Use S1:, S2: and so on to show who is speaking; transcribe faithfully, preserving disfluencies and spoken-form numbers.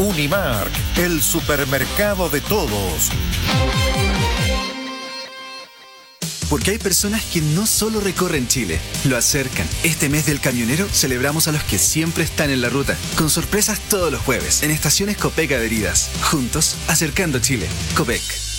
S1: Unimark, el supermercado de todos.
S2: Porque hay personas que no solo recorren Chile, lo acercan. Este mes del camionero celebramos a los que siempre están en la ruta, con sorpresas todos los jueves, en estaciones Copec adheridas. Juntos, acercando Chile. Copec.